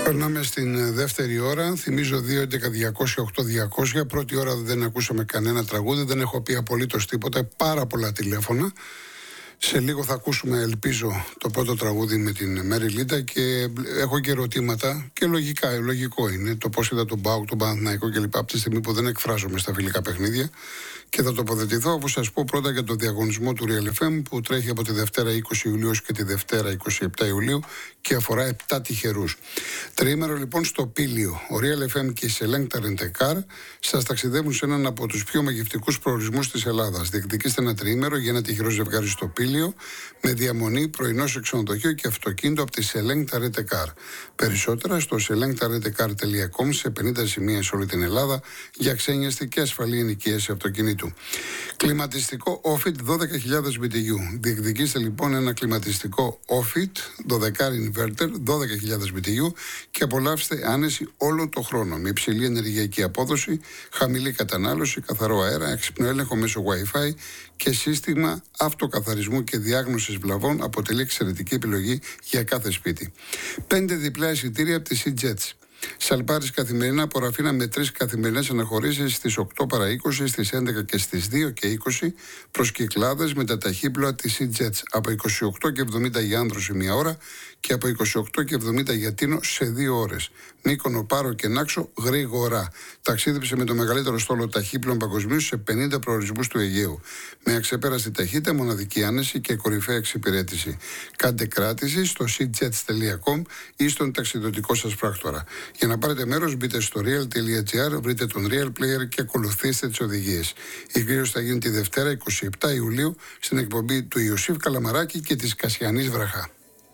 Περνάμε στην δεύτερη ώρα. Θυμίζω 2.11.200.8.200. Πρώτη ώρα δεν ακούσαμε κανένα τραγούδι, δεν έχω πει απολύτως τίποτα. Πάρα πολλά τηλέφωνα. Σε λίγο θα ακούσουμε, ελπίζω, το πρώτο τραγούδι με την Μέρι Λίντα και έχω και ερωτήματα. Και λογικό είναι το πώς είδα τον ΠΑΟΚ, τον Παναθηναϊκό κλπ. Από τη στιγμή που δεν εκφράζομαι στα φιλικά παιχνίδια. Και θα τοποθετηθώ, όπως σας πω, πρώτα για τον διαγωνισμό του Real FM που τρέχει από τη Δευτέρα 20 Ιουλίου και τη Δευτέρα 27 Ιουλίου και αφορά 7 τυχερούς. Τριήμερο λοιπόν στο Πήλιο. Ο Real FM και η Selecta Rent-A-Car σας ταξιδεύουν σε έναν από τους πιο μαγευτικούς προορισμούς της Ελλάδας. Διεκδικήστε ένα τριήμερο για ένα τυχερό ζευγάρι στο Πήλιο με διαμονή, πρωινό σε ξενοδοχείο και αυτοκίνητο από τη Selecta Rent-A-Car. Περισσότερα στο selectarentcar.com σε 50 σημεία σε όλη την Ελλάδα για ξένιαστη και ασφαλή ενοικίαση αυτοκινήτου. Κλιματιστικό Ofit 12.000 BTU. Διεκδικήστε λοιπόν ένα κλιματιστικό Ofit 12 inverter 12.000 BTU και απολαύστε άνεση όλο το χρόνο με υψηλή ενεργειακή απόδοση, χαμηλή κατανάλωση, καθαρό αέρα, έξυπνο έλεγχο μέσω Wi-Fi και σύστημα αυτοκαθαρισμού και διάγνωσης βλαβών. Αποτελεί εξαιρετική επιλογή για κάθε σπίτι. 5 διπλά εισιτήρια από τη SeaJets. Σαλπάρις καθημερινά από Ραφίνα με 3 καθημερινές αναχωρήσεις στις 8 παρά 20, στις 11 και στις 2 και 20 προς Κυκλάδες με τα ταχύπλοα της SeaJets από 28 και 70 για Άνδρος σε 1 ώρα και από 28 και 70 για Τίνο σε 2 ώρες. Μύκονο, Πάρο και Νάξο γρήγορα. Ταξίδεψε με το μεγαλύτερο στόλο ταχύπλων παγκοσμίως σε 50 προορισμούς του Αιγαίου. Με αξεπέραστη ταχύτητα, μοναδική άνεση και κορυφαία εξυπηρέτηση. Κάντε κράτηση στο seajets.com ή στον ταξιδιωτικό σας πράκτορα. Για να πάρετε μέρος, μπείτε στο real.gr, βρείτε τον Real Player και ακολουθήστε τις οδηγίες. Η κλήρωση θα γίνει τη Δευτέρα 27 Ιουλίου στην εκπομπή του Ιωσήφ Καλαμαράκη και της Κασιανής Βραχά.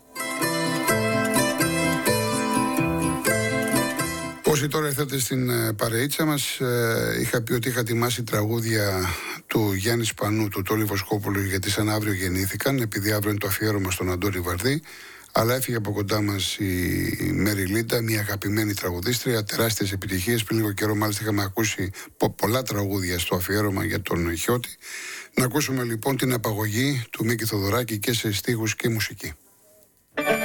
Όσοι τώρα ήρθατε στην παρεΐτσα μας, είχα πει ότι είχα ετοιμάσει τραγούδια του Γιάννη Σπανού, του Τόλι Βοσκόπουλου, γιατί σαν αύριο γεννήθηκαν, επειδή αύριο είναι το αφιέρωμα στον Αντώνη Βαρδί. Αλλά έφυγε από κοντά μας η Μέρι Λίντα, μια αγαπημένη τραγουδίστρια, τεράστιες επιτυχίες. Πριν λίγο καιρό, μάλιστα, είχαμε ακούσει πολλά τραγούδια στο αφιέρωμα για τον Χιώτη. Να ακούσουμε λοιπόν την απαγωγή του Μίκη Θοδωράκη και σε στίχους και μουσική.